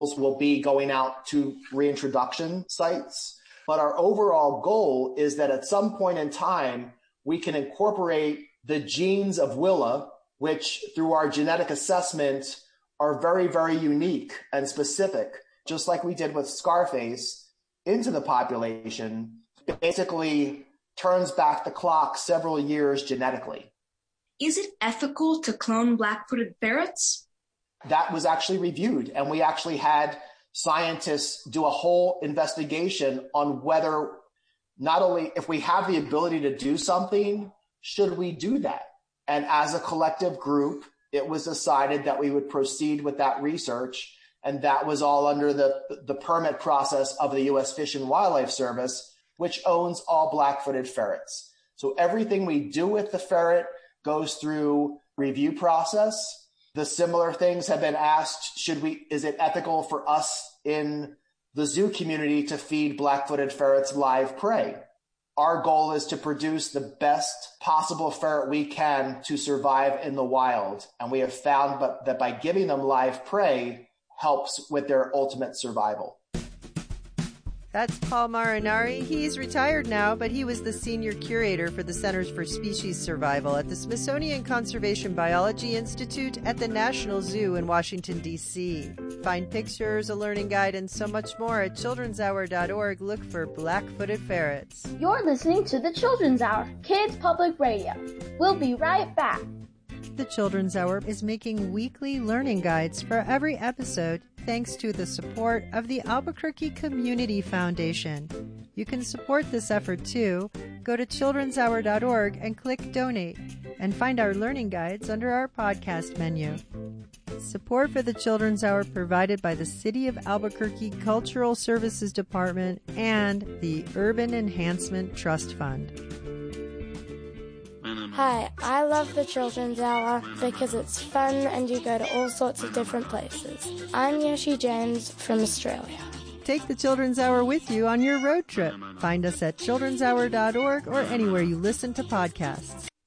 will be going out to reintroduction sites. But our overall goal is that at some point in time, we can incorporate the genes of Willa, which through our genetic assessment are very, very unique and specific, just like we did with Scarface, into the population, basically turns back the clock several years genetically. Is it ethical to clone black-footed ferrets? That was actually reviewed, and we actually had scientists do a whole investigation on whether not only if we have the ability to do something, should we do that? And as a collective group, it was decided that we would proceed with that research. And that was all under the permit process of the U.S. Fish and Wildlife Service, which owns all black-footed ferrets. So everything we do with the ferret goes through review process. The similar things have been asked, is it ethical for us in the zoo community to feed black-footed ferrets live prey? Our goal is to produce the best possible ferret we can to survive in the wild. And we have found that by giving them live prey helps with their ultimate survival. That's Paul Marinari. He's retired now, but he was the senior curator for the Centers for Species Survival at the Smithsonian Conservation Biology Institute at the National Zoo in Washington, D.C. Find pictures, a learning guide, and so much more at childrenshour.org. Look for black-footed ferrets. You're listening to the Children's Hour, Kids Public Radio. We'll be right back. The Children's Hour is making weekly learning guides for every episode thanks to the support of the Albuquerque Community Foundation. You can support this effort too. Go to childrenshour.org and click Donate and find our learning guides under our podcast menu. Support for the Children's Hour provided by the City of Albuquerque Cultural Services Department and the Urban Enhancement Trust Fund. Hi, I love the Children's Hour because it's fun and you go to all sorts of different places. I'm Yoshi James from Australia. Take the Children's Hour with you on your road trip. Find us at childrenshour.org or anywhere you listen to podcasts.